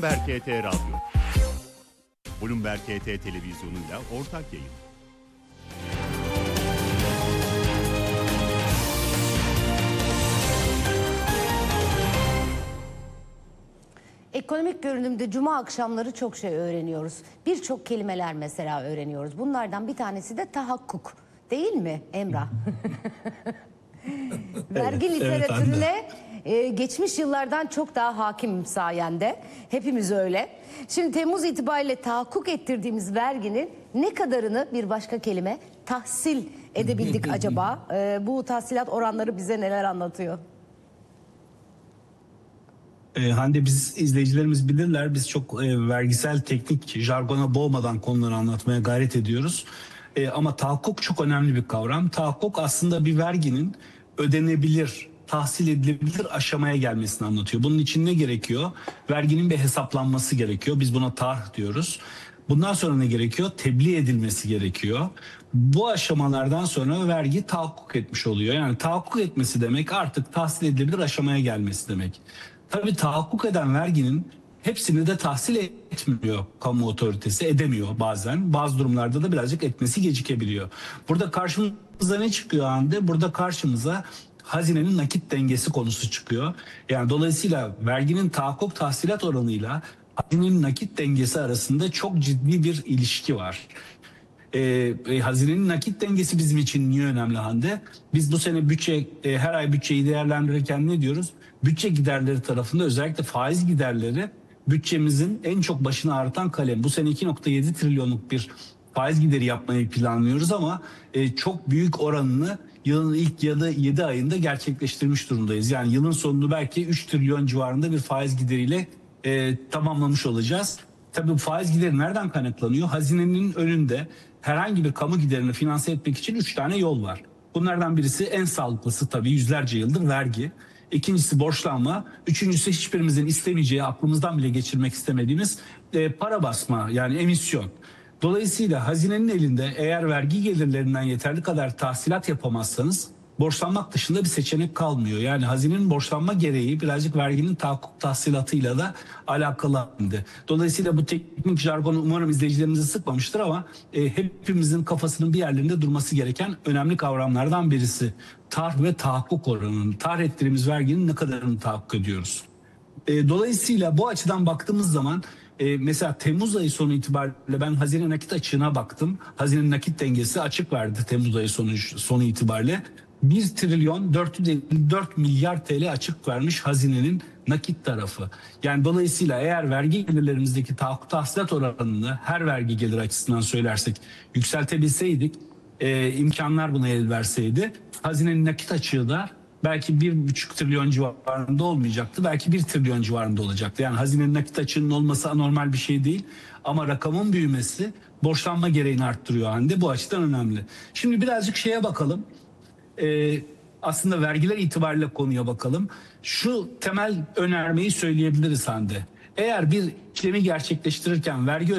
Bloomberg HT Radyo, Bloomberg HT televizyonuyla ortak yayın. Ekonomik görünümde cuma akşamları çok şey öğreniyoruz. Birçok kelimeler mesela öğreniyoruz. Bunlardan bir tanesi de tahakkuk. Değil mi Emrah? Vergi literatürüne geçmiş yıllardan çok daha hakim sayende. Hepimiz öyle. Şimdi Temmuz itibariyle tahakkuk ettirdiğimiz verginin ne kadarını bir başka kelime tahsil edebildik acaba? Bu tahsilat oranları bize neler anlatıyor? Hande, biz izleyicilerimiz bilirler, biz çok vergisel teknik jargona boğmadan konuları anlatmaya gayret ediyoruz. Ama tahakkuk çok önemli bir kavram. Tahakkuk aslında bir verginin ödenebilir, tahsil edilebilir aşamaya gelmesini anlatıyor. Bunun için ne gerekiyor? Verginin bir hesaplanması gerekiyor. Biz buna tarh diyoruz. Bundan sonra ne gerekiyor? Tebliğ edilmesi gerekiyor. Bu aşamalardan sonra vergi tahakkuk etmiş oluyor. Yani tahakkuk etmesi demek artık tahsil edilebilir aşamaya gelmesi demek. Tabii tahakkuk eden verginin hepsini de tahsil etmiyor kamu otoritesi, edemiyor bazen. Bazı durumlarda da birazcık etmesi gecikebiliyor. Burada karşımıza ne çıkıyor Hande? Burada karşımıza hazinenin nakit dengesi konusu çıkıyor. Yani dolayısıyla verginin tahakkuk tahsilat oranıyla hazinenin nakit dengesi arasında çok ciddi bir ilişki var. Hazinenin nakit dengesi bizim için niye önemli Hande? Biz bu sene her ay bütçeyi değerlendirirken ne diyoruz? Bütçe giderleri tarafında özellikle faiz giderleri bütçemizin en çok başını ağrıtan kalem. Bu sene 2,7 trilyonluk bir faiz gideri yapmayı planlıyoruz ama çok büyük oranını yılın ilk 7 ayında gerçekleştirmiş durumdayız. Yani yılın sonunu belki 3 trilyon civarında bir faiz gideriyle tamamlamış olacağız. Tabii bu faiz gideri nereden kaynaklanıyor? Hazinenin önünde herhangi bir kamu giderini finanse etmek için 3 tane yol var. Bunlardan birisi, en sağlıklısı tabii yüzlerce yıldır, vergi. İkincisi borçlanma. Üçüncüsü hiçbirimizin istemeyeceği, aklımızdan bile geçirmek istemediğimiz para basma, yani emisyon. Dolayısıyla hazinenin elinde eğer vergi gelirlerinden yeterli kadar tahsilat yapamazsanız borçlanmak dışında bir seçenek kalmıyor. Yani hazinenin borçlanma gereği birazcık verginin tahakkuk tahsilatıyla da alakalı. Dolayısıyla bu teknik jargonu umarım izleyicilerimizi sıkmamıştır ama hepimizin kafasının bir yerlerinde durması gereken önemli kavramlardan birisi. Tarh ve tahakkuk oranının, tarh ettiğimiz verginin ne kadarını tahakkuk ediyoruz? Dolayısıyla bu açıdan baktığımız zaman mesela Temmuz ayı sonu itibariyle ben hazine nakit açığına baktım. Hazinenin nakit dengesi açık verdi Temmuz ayı sonu itibariyle. 1 trilyon 454 milyar TL açık vermiş hazinenin nakit tarafı. Yani dolayısıyla eğer vergi gelirlerimizdeki tahakkuk tahsilat oranını her vergi gelir açısından söylersek yükseltebilseydik, imkanlar buna el verseydi, hazinenin nakit açığı da belki 1,5 trilyon civarında olmayacaktı. Belki 1 trilyon civarında olacaktı. Yani hazinenin nakit açığının olması anormal bir şey değil. Ama rakamın büyümesi borçlanma gereğini arttırıyor Hande. Bu açıdan önemli. Şimdi birazcık şeye bakalım. Aslında vergiler itibariyle konuya bakalım. Şu temel önermeyi söyleyebiliriz Hande. Eğer bir işlemi gerçekleştirirken vergi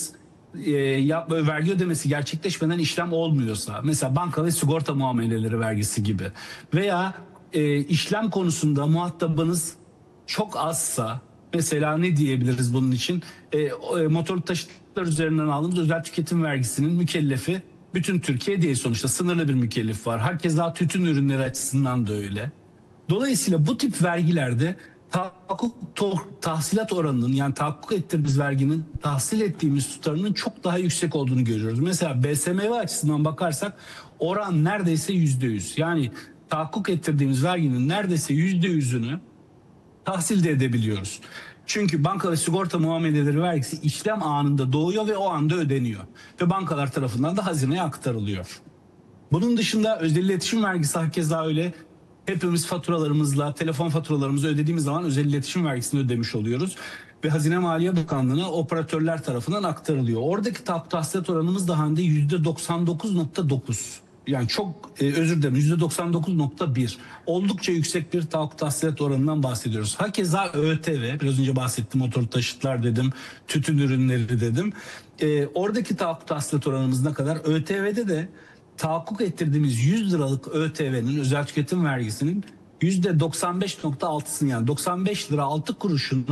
ödemesi gerçekleşmeden işlem olmuyorsa, mesela banka ve sigorta muameleleri vergisi gibi veya işlem konusunda muhatabınız çok azsa, mesela ne diyebiliriz bunun için? Motorlu taşıtlar üzerinden aldığımız özel tüketim vergisinin mükellefi bütün Türkiye değil, sonuçta sınırlı bir mükellef var. Herkes daha tütün ürünleri açısından da öyle. Dolayısıyla bu tip vergilerde tahsilat oranının, yani tahakkuk ettiğimiz verginin tahsil ettiğimiz tutarının çok daha yüksek olduğunu görüyoruz. Mesela BSMV açısından bakarsak oran neredeyse %100. Yani tahakkuk ettirdiğimiz verginin neredeyse %100'ünü tahsil de edebiliyoruz. Çünkü banka ve sigorta muameleleri vergisi işlem anında doğuyor ve o anda ödeniyor. Ve bankalar tarafından da hazineye aktarılıyor. Bunun dışında özel iletişim vergisi hakeza öyle. Hepimiz faturalarımızla, telefon faturalarımızı ödediğimiz zaman özel iletişim vergisini ödemiş oluyoruz. Ve Hazine Maliye Bakanlığı'na operatörler tarafından aktarılıyor. Oradaki tahakkuk tahsilat oranımız da Hande %99,9. Yani çok özür dilerim, %99,1. Oldukça yüksek bir tahakkuk tahsilat oranından bahsediyoruz. Hakeza ÖTV, biraz önce bahsettim, motorlu taşıtlar dedim, tütün ürünleri dedim. Oradaki tahakkuk tahsilat oranımız ne kadar? ÖTV'de de tahakkuk ettirdiğimiz 100 liralık ÖTV'nin, özel tüketim vergisinin %95,6'sını, yani 95 lira 6 kuruşunu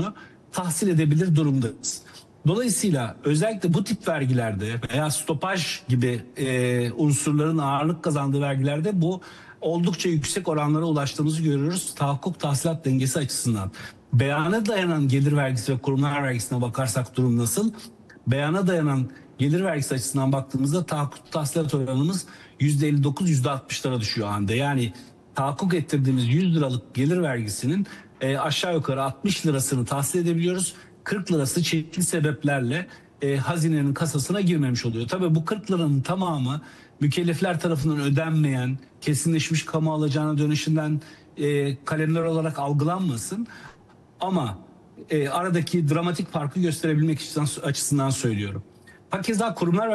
tahsil edebilir durumdayız. Dolayısıyla özellikle bu tip vergilerde veya stopaj gibi unsurların ağırlık kazandığı vergilerde bu oldukça yüksek oranlara ulaştığımızı görüyoruz tahakkuk tahsilat dengesi açısından. Beyana dayanan gelir vergisi ve kurumlar vergisine bakarsak durum nasıl? Beyana dayanan gelir vergisi açısından baktığımızda tahakkuk tahsilat oranımız %59-%60'lara düşüyor halde. Yani tahakkuk ettirdiğimiz 100 liralık gelir vergisinin aşağı yukarı 60 lirasını tahsil edebiliyoruz. 40 lirası çeşitli sebeplerle hazinenin kasasına girmemiş oluyor. Tabii bu 40 liranın tamamı mükellefler tarafından ödenmeyen, kesinleşmiş kamu alacağına dönüşünden kalemler olarak algılanmasın. Ama aradaki dramatik farkı gösterebilmek açısından söylüyorum. Hakeza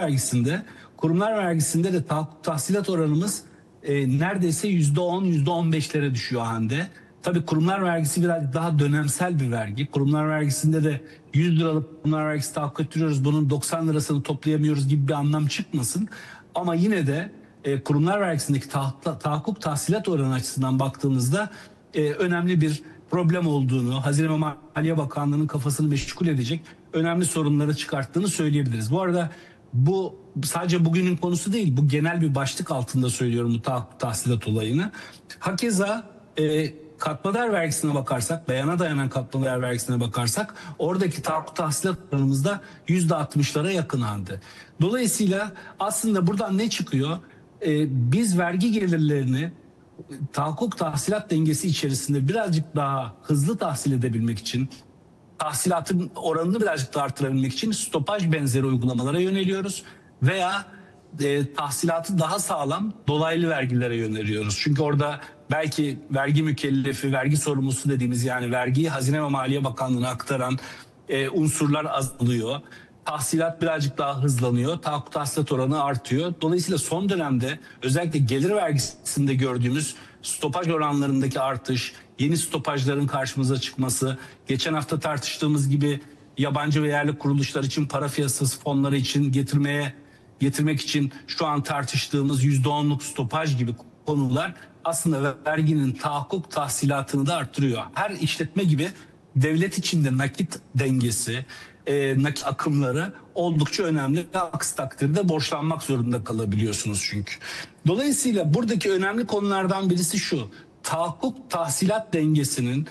kurumlar vergisinde de tahakkuk tahsilat oranımız neredeyse %10, %15'lere düşüyor halde. Tabii kurumlar vergisi biraz daha dönemsel bir vergi. Kurumlar vergisinde de 100 liralık kurumlar vergisi tahakkuk ettiriyoruz. Bunun 90 lirasını toplayamıyoruz gibi bir anlam çıkmasın. Ama yine de kurumlar vergisindeki tahakkuk tahsilat oranı açısından baktığımızda önemli bir problem olduğunu, Hazine ve Maliye Bakanlığı'nın kafasını meşgul edecek önemli sorunları çıkarttığını söyleyebiliriz. Bu arada bu sadece bugünün konusu değil, bu genel bir başlık altında söylüyorum bu tahakkuk tahsilat olayını. Hakeza katma değer vergisine bakarsak, beyana dayanan katma değer vergisine bakarsak oradaki tahakkuk tahsilat oranımızda %60'lara yakın halde. Dolayısıyla aslında buradan ne çıkıyor? Biz vergi gelirlerini tahakkuk tahsilat dengesi içerisinde birazcık daha hızlı tahsil edebilmek için, tahsilatın oranını birazcık daha artırabilmek için stopaj benzeri uygulamalara yöneliyoruz veya tahsilatı daha sağlam dolaylı vergilere yöneliyoruz. Çünkü orada belki vergi mükellefi, vergi sorumlusu dediğimiz yani vergiyi Hazine ve Maliye Bakanlığı'na aktaran unsurlar azalıyor. Tahsilat birazcık daha hızlanıyor. Tahakkuk tahsilat oranı artıyor. Dolayısıyla son dönemde özellikle gelir vergisinde gördüğümüz stopaj oranlarındaki artış, yeni stopajların karşımıza çıkması, geçen hafta tartıştığımız gibi yabancı ve yerli kuruluşlar için para piyasası fonları için getirmek için şu an tartıştığımız %10'luk stopaj gibi konular aslında verginin tahakkuk tahsilatını da arttırıyor. Her işletme gibi devlet içinde nakit dengesi, nakit akımları oldukça önemli. Aksi takdirde borçlanmak zorunda kalabiliyorsunuz çünkü. Dolayısıyla buradaki önemli konulardan birisi şu. Tahakkuk tahsilat dengesinin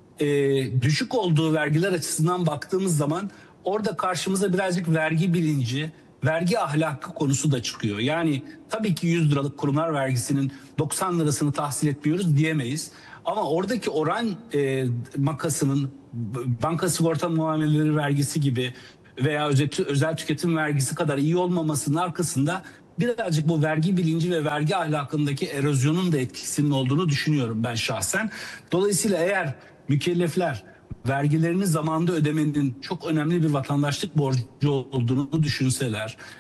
düşük olduğu vergiler açısından baktığımız zaman orada karşımıza birazcık vergi bilinci, vergi ahlakı konusu da çıkıyor. Yani tabii ki 100 liralık kurumlar vergisinin 90 lirasını tahsil etmiyoruz diyemeyiz. Ama oradaki oran makasının banka sigorta muameleleri vergisi gibi veya özel tüketim vergisi kadar iyi olmamasının arkasında birazcık bu vergi bilinci ve vergi ahlakındaki erozyonun da etkisinin olduğunu düşünüyorum ben şahsen. Dolayısıyla eğer mükellefler vergilerini zamanında ödemenin çok önemli bir vatandaşlık borcu olduğunu düşünseler